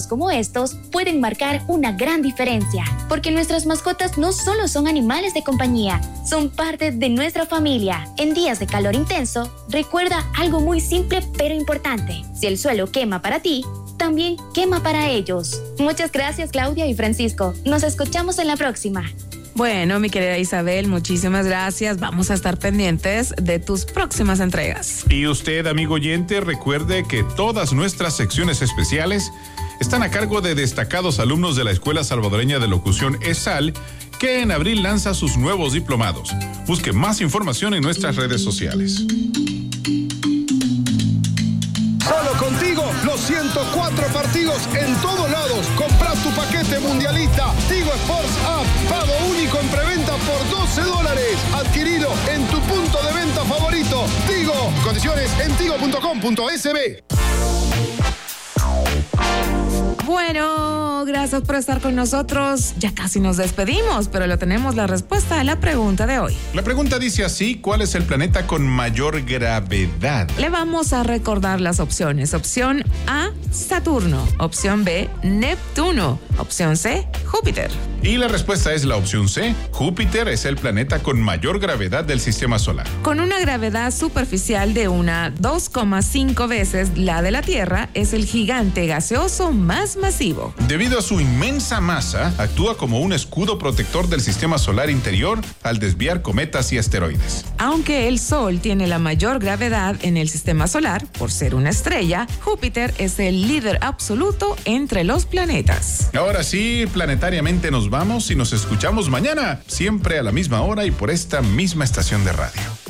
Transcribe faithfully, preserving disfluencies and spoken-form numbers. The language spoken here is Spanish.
momentos como estos pueden marcar una gran diferencia, porque nuestras mascotas no solo son animales de compañía, son parte de nuestra familia. En días de calor intenso, recuerda algo muy simple pero importante. Si el suelo quema para ti, también quema para ellos. Muchas gracias, Claudia y Francisco. Nos escuchamos en la próxima. Bueno, mi querida Isabel, muchísimas gracias. Vamos a estar pendientes de tus próximas entregas. Y usted, amigo oyente, recuerde que todas nuestras secciones especiales están a cargo de destacados alumnos de la Escuela Salvadoreña de Locución ESAL, que en abril lanza sus nuevos diplomados. Busque más información en nuestras redes sociales. Solo contigo, los ciento cuatro partidos en todos lados. Compra tu paquete mundialista Tigo Sports App. Pago único en preventa por doce dólares. Adquirido en tu punto de venta favorito. Tigo. Condiciones en tigo punto com punto es be. Bueno, gracias por estar con nosotros. Ya casi nos despedimos, pero lo tenemos la respuesta a la pregunta de hoy. La pregunta dice así: ¿cuál es el planeta con mayor gravedad? Le vamos a recordar las opciones. Opción A, Saturno. Opción B, Neptuno. Opción C, Júpiter. Y la respuesta es la opción C. Júpiter es el planeta con mayor gravedad del sistema solar. Con una gravedad superficial de una dos coma cinco veces la de la Tierra, es el gigante gaseoso más masivo. Debido a su inmensa masa, actúa como un escudo protector del sistema solar interior al desviar cometas y asteroides. Aunque el Sol tiene la mayor gravedad en el sistema solar, por ser una estrella, Júpiter es el líder absoluto entre los planetas. Ahora sí, planetariamente nos vamos y nos escuchamos mañana, siempre a la misma hora y por esta misma estación de radio.